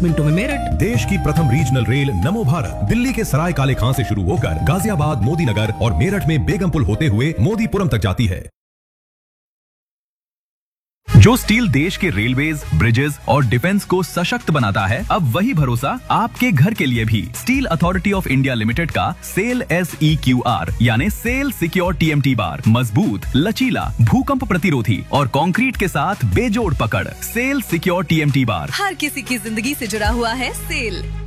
मिनटों में मेरठ। देश की प्रथम रीजनल रेल नमो भारत दिल्ली के सराय काले खां से शुरू होकर गाजियाबाद, मोदी नगर और मेरठ में बेगमपुल होते हुए मोदीपुरम तक जाती है। जो स्टील देश के रेलवेज, ब्रिजेस और डिफेंस को सशक्त बनाता है, अब वही भरोसा आपके घर के लिए भी। Steel authority of India limited का सेल SEQR यानी सेल सिक्योर TMT बार मजबूत, लचीला, भूकंप प्रतिरोधी और कंक्रीट के साथ बेजोड़ पकड़। सेल सिक्योर TMT बार हर किसी की जिंदगी से जुड़ा हुआ है। सेल